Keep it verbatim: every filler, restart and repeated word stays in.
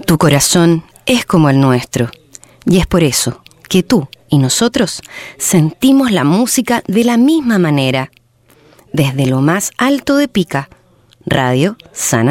Tu corazón es como el nuestro, y es por eso que tú y nosotros sentimos la música de la misma manera. Desde lo más alto de Pica, Radio Sana.